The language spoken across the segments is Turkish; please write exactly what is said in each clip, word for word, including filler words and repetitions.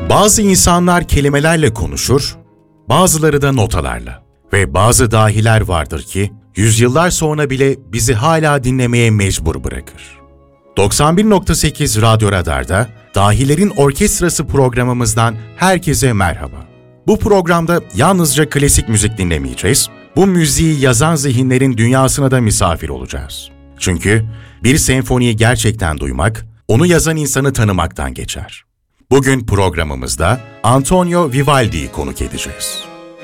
Bazı insanlar kelimelerle konuşur, bazıları da notalarla. Ve bazı dahiler vardır ki, yüzyıllar sonra bile bizi hala dinlemeye mecbur bırakır. doksan bir nokta sekiz Radyo Radar'da Dahilerin Orkestrası programımızdan herkese merhaba. Bu programda yalnızca klasik müzik dinlemeyeceğiz, bu müziği yazan zihinlerin dünyasına da misafir olacağız. Çünkü bir senfoniyi gerçekten duymak, onu yazan insanı tanımaktan geçer. Bugün programımızda Antonio Vivaldi'yi konuk edeceğiz.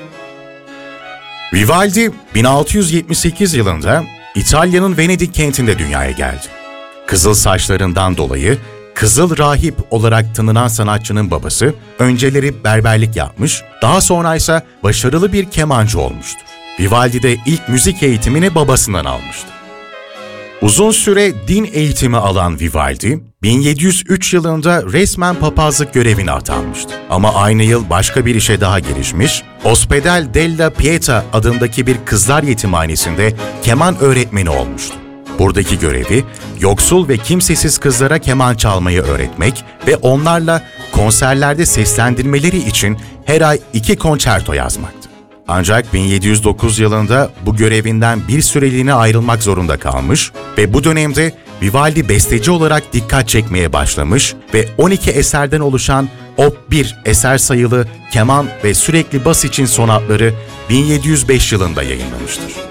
Vivaldi, bin altı yüz yetmiş sekiz yılında İtalya'nın Venedik kentinde dünyaya geldi. Kızıl saçlarından dolayı Kızıl Rahip olarak tanınan sanatçının babası önceleri berberlik yapmış, daha sonra ise başarılı bir kemancı olmuştur. Vivaldi de ilk müzik eğitimini babasından almıştı. Uzun süre din eğitimi alan Vivaldi, bin yedi yüz üç yılında resmen papazlık görevine atanmıştı. Ama aynı yıl başka bir işe daha girişmiş, Ospedal della Pietà adındaki bir kızlar yetimhanesinde keman öğretmeni olmuştu. Buradaki görevi, yoksul ve kimsesiz kızlara keman çalmayı öğretmek ve onlarla konserlerde seslendirmeleri için her ay iki konçerto yazmaktı. Ancak bin yedi yüz dokuz yılında bu görevinden bir süreliğine ayrılmak zorunda kalmış ve bu dönemde Vivaldi besteci olarak dikkat çekmeye başlamış ve on iki eserden oluşan Op bir eser sayılı keman ve sürekli bas için sonatları bin yedi yüz beş yılında yayınlamıştır.